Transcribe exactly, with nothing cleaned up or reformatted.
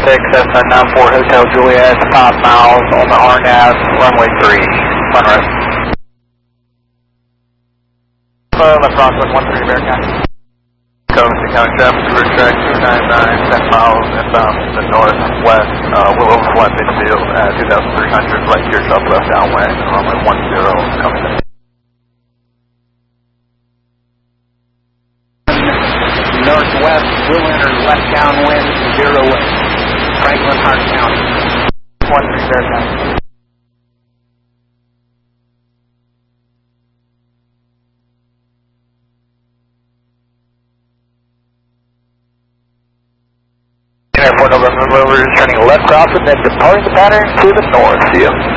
six S N nine four Hotel Juliet, five miles on the R N A V, runway three, sunrise. Uh, left crosswind one three Bearcat. Covington County traffic, river track two nine nine, ten miles inbound to the northwest, uh, Willow Flat Midfield at two thousand three hundred, right here, southwest downwind, runway one zero, coming in. Northwest, will enter left downwind, zero west, Franklin, Hart County. one three Bearcat. Airport November, we're turning left crosswind, then departing the pattern to the north. See you.